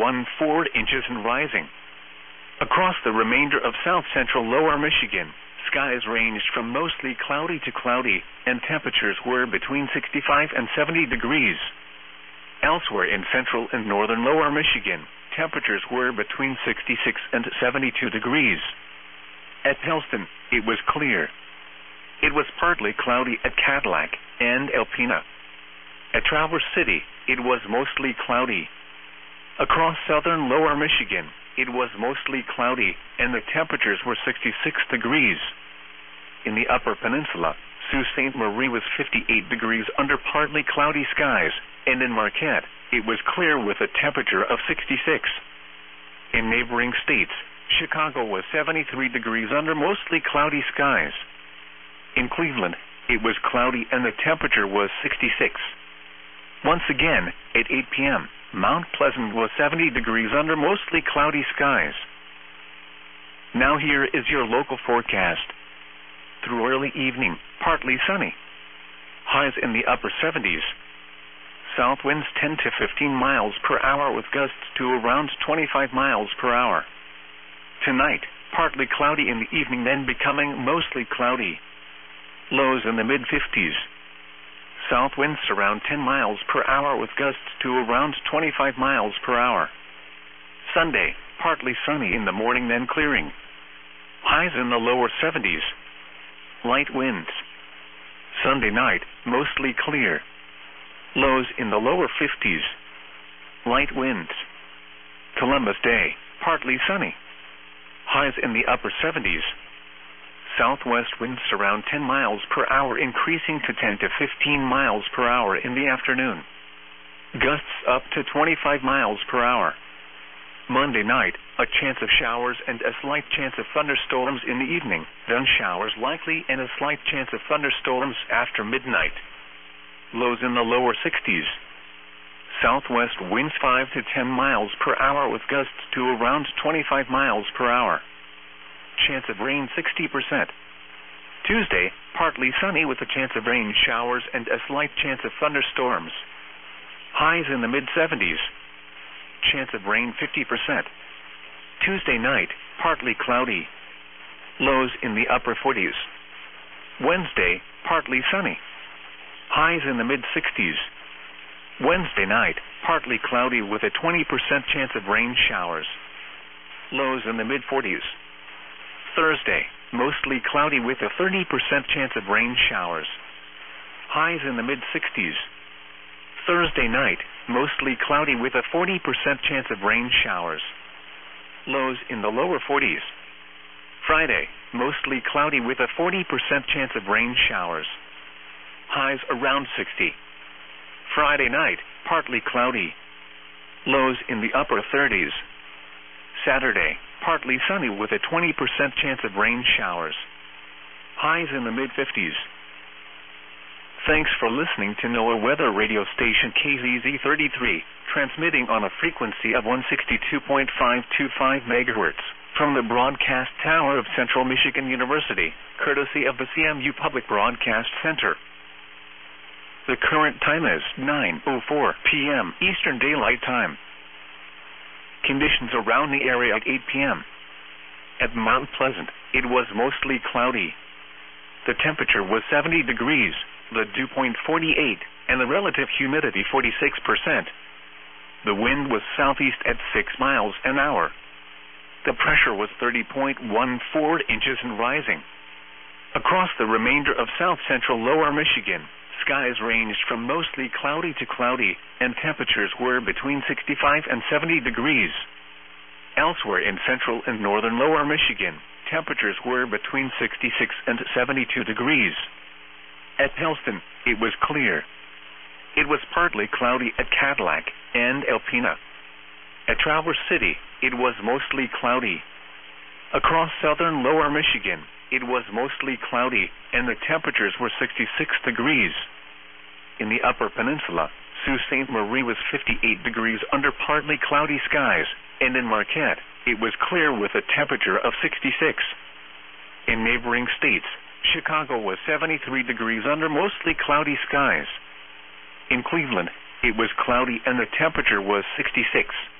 inches and rising. Across the remainder of south-central lower Michigan, skies ranged from mostly cloudy to cloudy, and temperatures were between 65 and 70 degrees. Elsewhere in central and northern lower Michigan, temperatures were between 66 and 72 degrees. At Helston, it was clear. It was partly cloudy at Cadillac and Alpena. At Traverse City, it was mostly cloudy. Across southern lower Michigan, it was mostly cloudy, and the temperatures were 66 degrees. In the upper peninsula, Sault Ste. Marie was 58 degrees under partly cloudy skies, and in Marquette, it was clear with a temperature of 66. In neighboring states, Chicago was 73 degrees under mostly cloudy skies. In Cleveland, it was cloudy and the temperature was 66. Once again, at 8 p.m., Mount Pleasant was 70 degrees under mostly cloudy skies. Now here is your local forecast. Through early evening, partly sunny. Highs in the upper 70s. South winds 10 to 15 miles per hour with gusts to around 25 miles per hour. Tonight, partly cloudy in the evening, then becoming mostly cloudy. Lows in the mid-50s. South winds around 10 miles per hour with gusts to around 25 miles per hour. Sunday, partly sunny in the morning, then clearing. Highs in the lower 70s. Light winds. Sunday night, mostly clear. Lows in the lower 50s. Light winds. Columbus Day, partly sunny. Highs in the upper 70s. Southwest winds around 10 miles per hour, increasing to 10 to 15 miles per hour in the afternoon. Gusts up to 25 miles per hour. Monday night, a chance of showers and a slight chance of thunderstorms in the evening, then showers likely and a slight chance of thunderstorms after midnight. Lows in the lower 60s. Southwest winds 5 to 10 miles per hour with gusts to around 25 miles per hour. Chance of rain 60%. Tuesday, partly sunny with a chance of rain showers and a slight chance of thunderstorms. Highs in the mid-70s. Chance of rain 50%. Tuesday night, partly cloudy. Lows in the upper 40s. Wednesday, partly sunny. Highs in the mid-60s. Wednesday night, partly cloudy with a 20% chance of rain showers. Lows in the mid-40s. Thursday, mostly cloudy with a 30% chance of rain showers. Highs in the mid-60s. Thursday night, mostly cloudy with a 40% chance of rain showers. Lows in the lower 40s. Friday, mostly cloudy with a 40% chance of rain showers. Highs around 60. Friday night, partly cloudy. Lows in the upper 30s. Saturday, partly sunny with a 20% chance of rain showers. Highs in the mid-50s. Thanks for listening to NOAA weather radio station KZZ33, transmitting on a frequency of 162.525 MHz from the broadcast tower of Central Michigan University, courtesy of the CMU Public Broadcast Center. The current time is 9:04 p.m. Eastern Daylight Time. Conditions around the area at 8 p.m. At Mount Pleasant, it was mostly cloudy. The temperature was 70 degrees, the dew point 48, and the relative humidity 46%. The wind was southeast at 6 miles an hour. The pressure was 30.14 inches and rising. Across the remainder of south-central lower Michigan, skies ranged from mostly cloudy to cloudy, and temperatures were between 65 and 70 degrees. Elsewhere in central and northern lower Michigan, temperatures were between 66 and 72 degrees. At Helston, it was clear. It was partly cloudy at Cadillac and Alpena. At Traverse City, it was mostly cloudy. Across southern lower Michigan, it was mostly cloudy, and the temperatures were 66 degrees. In the upper peninsula, Sault Ste. Marie was 58 degrees under partly cloudy skies, and in Marquette, it was clear with a temperature of 66. In neighboring states, Chicago was 73 degrees under mostly cloudy skies. In Cleveland, it was cloudy and the temperature was 66.